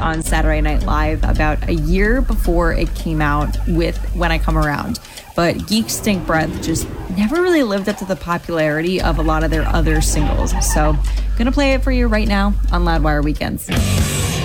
on Saturday Night Live about a year before it came out with When I Come Around. But Geek Stink Breath just never really lived up to the popularity of a lot of their other singles. So, gonna play it for you right now on Loudwire Weekends.